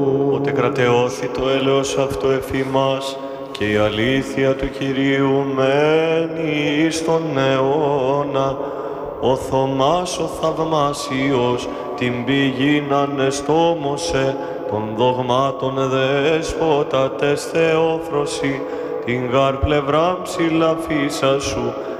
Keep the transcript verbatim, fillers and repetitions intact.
Ότι κρατεώθη το έλεος αυτό εφήμας και η αλήθεια του Κυρίου μένει εις τον αιώνα. Ο Θωμάς ο θαυμάσιος την πηγήν ανεστόμωσε, των δογμάτων δέσποτα τες Θεόφροσι, την γαρ πλευρά ψηλά φύσα σου,